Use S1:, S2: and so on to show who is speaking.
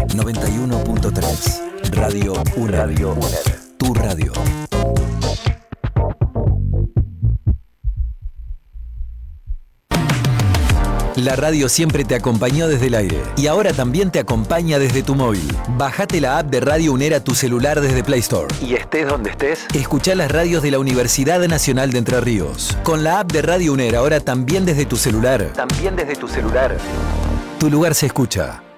S1: 91.3 Radio UNER. Tu radio. La radio siempre te acompañó desde el aire y ahora también te acompaña desde tu móvil. Bajate la app de Radio UNER a tu celular desde Play Store. Y estés donde estés, escuchá las radios de la Universidad Nacional de Entre Ríos. Con la app de Radio UNER ahora también desde tu celular. Tu lugar se escucha.